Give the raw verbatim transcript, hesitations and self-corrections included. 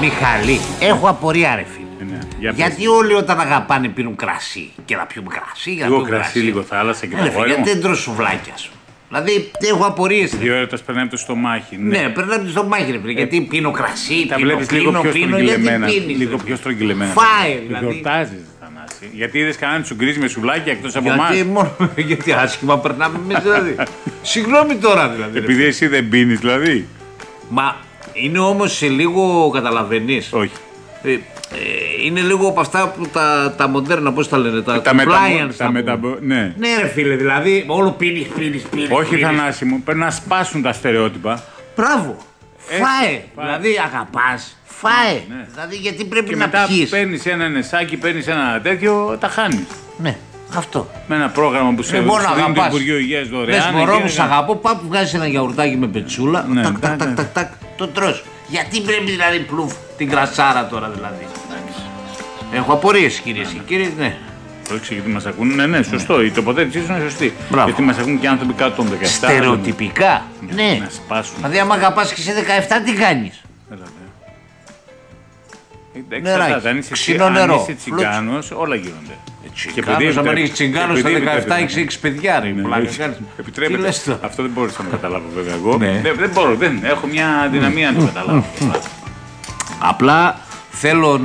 Μιχαλή, έχω απορία ρε φίλε. Ναι, για γιατί πες. όλοι όταν αγαπάνε πίνουν κρασί και να πιούμε κρασί. Για να Λίγο πιούμε κρασί, λίγο θάλασσα και τα γιατί γόρια μου. δεν τρως σουβλάκια σου. Δηλαδή έχω απορίες. Δύο ώρες περνάει από το στομάχι. Ναι, Ναι, περνάει από το στομάχι ρε φίλε. Γιατί πίνω κρασί, τα πίνω, βλέπεις πίνω, λίγο πιο πίνω, γιατί στρογγυλεμένα. πίνεις. Λίγο ρε. πιο στρογγυλεμένα. Φάε, δηλαδή. Γιορτάζεις, Θανάση. Γιατί είδες κανέναν σου γκρίζει με σουβλάκια εκτός από Γιατί, εμάς. μόνο, γιατί άσχημα περνάμε εμείς δηλαδή. Συγγνώμη τώρα δηλαδή. ρε. Επειδή εσύ δεν πίνεις δηλαδή. Μα είναι όμως σε λίγο καταλαβαίνεις. Όχι. Ε, ε, είναι λίγο από αυτά που τα, τα μοντέρνα, πώς τα λένε, τα, Τα μετα- appliance, τα να μετα- πούμε. ναι. Ναι ρε φίλε, δηλαδή όλο πίνεις, πίνεις, πίνεις. Όχι πίνεις. Θανάση μου, πρέπει να σπάσουν τα στερεότυπα. Μπράβο. Έτσι, Φάε. φάε. Δηλαδή αγαπάς. Φάε. Ναι. Δηλαδή γιατί πρέπει Και να μετά πιείς. παίρνεις ένα νεσάκι, παίρνεις ένα τέτοιο, τα χάνεις. Ναι, αυτό. Με ένα πρόγραμμα που σε Δεν μπορώ να σου δίνει το αγαπάς. Υπουργείο Υγείας Λες δωρεάν. μωρό εκεί, μου, σ' ναι. αγαπώ, πάω που βγάζεις ένα γιαουρτάκι με πετσούλα. Ναι, τακ, τακ, ναι, τακ, ναι. τακ, τακ, το τρως. Γιατί πρέπει δηλαδή πλουφ την κρασάρα τώρα δηλαδή. Έχω απορίες κυρίες και κύριοι, ναι. Πρόσεξε γιατί μας ακούν. Ναι, ναι, σωστό. Η τοποθέτησή σου είναι σωστή. Μπράβο. Γιατί μας ακούν και άνθρωποι κάτω των δεκαεπτά. Στερεοτυπικά. Ναι, Ναι. να σπάσουν. Δηλαδή άμα αγαπάς και σε δεκαεπτά τι κάνεις. Έλα, ναι. Νεράκι, Εξαρτάται. Αν είσαι, ξινό αν νερό, είσαι τσιγκάνος, όλα γίνονται. Τσιγκάνος, άμα έχεις τσιγκάνος στα δεκαεπτά έχεις έξι παιδιά ρε. Ναι, πλάκα ναι, κάνεις. Τι επιτρέπεται. λες τώρα. Αυτό δεν μπορούσα να το καταλάβω βέβαια εγώ. Ναι. Δεν, δεν μπορώ, δεν έχω μια δυναμία να το καταλάβω. Απλά θέλω